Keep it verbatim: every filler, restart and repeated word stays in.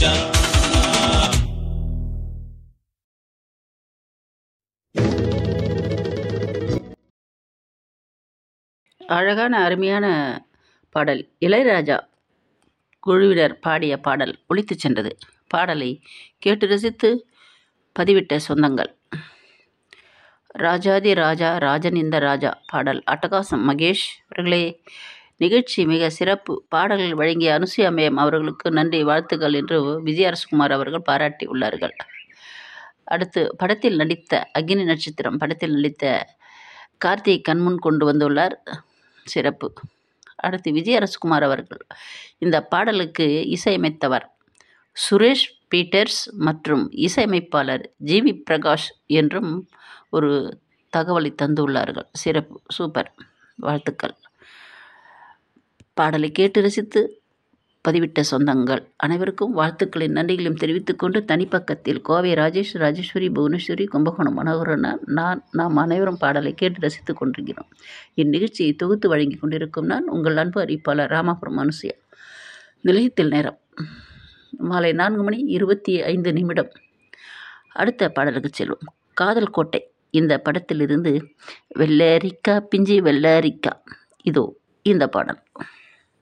ராஜா. அழகான அருமையான பாடல். இளையராஜா குழுவினர் பாடிய பாடல் ஒலித்து சென்றது. பாடலை கேட்டு ரசித்து பதிவிட்ட சொந்தங்கள்: ராஜாதி ராஜா ராஜன் இந்த ராஜா பாடல் அட்டகாசம் மகேஷ் அவர்களே. நிகழ்ச்சி மிக சிறப்பு. பாடல்கள் வழங்கிய அனுசுயா மேம் அவர்களுக்கு நன்றி, வாழ்த்துக்கள் என்று விஜயரசகுமார் அவர்கள் பாராட்டி உள்ளார்கள். அடுத்து படத்தில் நடித்த அக்னி நட்சத்திரம் படத்தில் நடித்த கார்த்திக் கண்முன் கொண்டு வந்துள்ளார், சிறப்பு. அடுத்து விஜயரசகுமார் அவர்கள் இந்த பாடலுக்கு இசையமைத்தவர் சுரேஷ் பீட்டர்ஸ் மற்றும் இசையமைப்பாளர் ஜி வி பிரகாஷ் என்றும் ஒரு தகவலை தந்துள்ளார்கள், சிறப்பு, சூப்பர், வாழ்த்துக்கள். பாடலை கேட்டு ரசித்து பதிவிட்ட சொந்தங்கள் அனைவருக்கும் வாழ்த்துக்களின் நன்றிகளையும் தெரிவித்துக் கொண்டு, தனிப்பக்கத்தில் கோவை ராஜேஷ், ராஜேஸ்வரி, புவனேஸ்வரி, கும்பகோணம் மனோகரன், நான் நாம் அனைவரும் பாடலை கேட்டு ரசித்துக் கொண்டிருக்கிறோம். இந்நிகழ்ச்சியை தொகுத்து வழங்கி கொண்டிருக்கும் நான் உங்கள் அன்பு அறிவிப்பாளர் ராமாபுரம் அனுசுயா. நிலையத்தில் நேரம் மாலை நான்கு மணி இருபத்தி ஐந்து நிமிடம். அடுத்த பாடலுக்கு செல்வோம். காதல் கோட்டை இந்த படத்திலிருந்து வெள்ளரிக்கா பிஞ்சி வெள்ளரிக்கா, இதோ இந்த பாடல்.